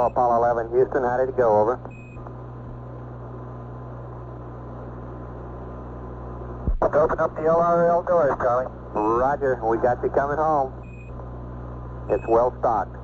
Apollo 11, Houston, how did it go, over? Open up the LRL doors, Charlie. Roger, we got you coming home. It's well stocked.